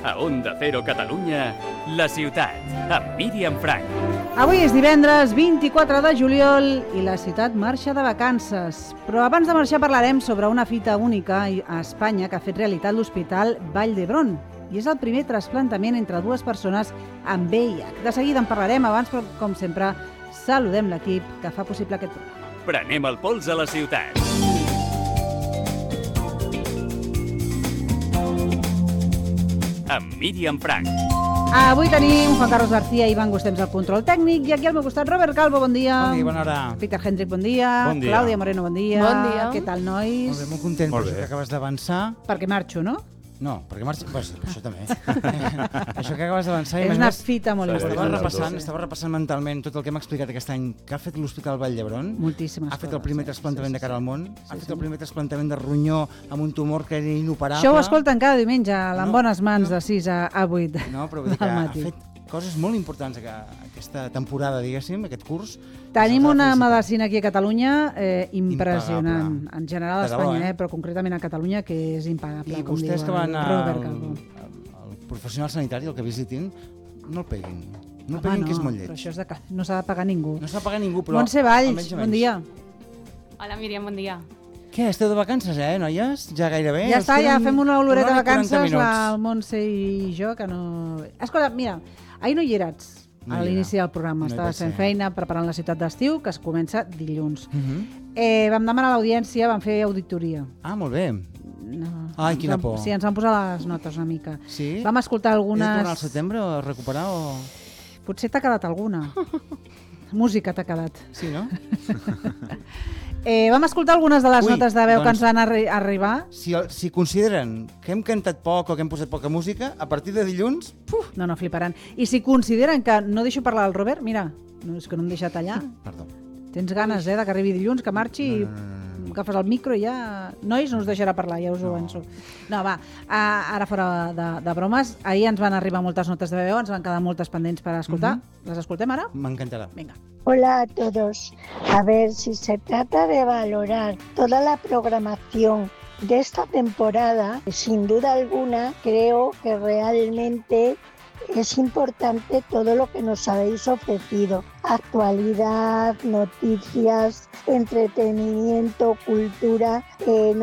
A Onda Cero Catalunya, La Ciutat, amb Míriam Frank. Avui és divendres 24 de juliol i la ciutat marxa de vacances. Però abans de marxar parlarem sobre una fita única a Espanya que ha fet realitat l'Hospital Vall d'Hebron. I és el primer trasplantament entre dues persones amb VIH. De seguida en parlarem, abans, però com sempre, saludem l'equip que fa possible aquest programa. Prenem el pols a la ciutat. Amb Míriam Frank. Avui tenim Juan Carlos García i Ivan Gustems al control tècnic i aquí al meu costat Robert Calvo, bon dia. Bon dia, bona hora. Peter Hendrick, bon dia. Bon dia. Clàudia Moreno, bon dia. Bon dia. Què tal, nois? Molt bé, molt content per això que acabes d'avançar. Perquè marxo, no? No, perquè marxo... Pues, això també. Això que acabes d'avançar... És una fita molt important. Estava repassant mentalment tot el que hem explicat aquest any que ha fet l'Hospital Vall d'Hebron. Moltíssimes Ha fet el primer trasplantament de cara al món. Ha fet el primer trasplantament de ronyó amb un tumor que era inoperable. Això ho escolten cada diumenge, en bones mans, de 6 a 8 No, però vull dir que del ha matí. fet coses molt importants aquesta temporada, diguéssim, aquest curs. Tenim una medicina aquí a Catalunya impressionant, Impagable. en general a De debò, Espanya, però concretament a Catalunya, que és impagable, I com diu vostès que van Robert Calvo. al professional sanitari, el que visitin, no el peguin. No el Home, peguin, que és molt però lleig. això és no s'ha de pagar ningú. No s'ha de pagar ningú, però... Montse Valls, almenys a bon menys. dia. Hola, Míriam, bon dia. Què, esteu de vacances, noies? Ja gairebé? Ja està, ja fem una oloreta de hora i 40 vacances, minuts. la Montse i jo, que no... Escolta, mira, ahir no hi eres No a hi l'inici era. del programa. No hi Estaves vaig fent ser. feina preparant la ciutat d'estiu, que es comença dilluns. Mhm. Vam demanar a l'audiència, vam fer auditoria. Ah, molt bé. No, Ai, quina por. Sí, ens van posar les notes una mica. Sí? Vam escoltar He de algunes... tornar al setembre a recuperar o...? Potser t'ha quedat alguna. Música t'ha quedat. Sí, no? Vam escoltar algunes de les Ui, notes de veu que doncs- ens van arribar. Si consideren que hem cantat poc o que hem posat poca música, a partir de dilluns... No, fliparan. I si consideren que no deixo parlar al Robert, mira, no, és que no em deixa tallar. Perdó. Tens ganes, de que arribi dilluns, que marxi i agafes el micro i ja... Nois, no us deixarà parlar, ja us ho avanço. No, va, ara fora de bromes, ahir ens van arribar moltes notes de veu, ens van quedar moltes pendents per escoltar. Les escoltem ara? M'encantarà. Vinga. Hola a todos. A ver, si se trata de valorar toda la programación de esta temporada, sin duda alguna creo que realmente es importante todo lo que nos habéis ofrecido. Actualidad, noticias, entretenimiento, cultura.